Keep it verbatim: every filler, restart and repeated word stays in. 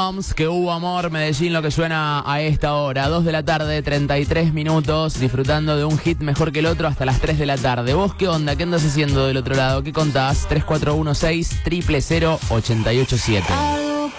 Drums, que hubo amor, Medellín, lo que suena a esta hora. dos de la tarde, treinta y tres minutos, disfrutando de un hit mejor que el otro hasta las tres de la tarde. ¿Vos qué onda? ¿Qué andas haciendo del otro lado? ¿Qué contás? tres cuatro uno seis, cero cero cero, ocho ocho siete.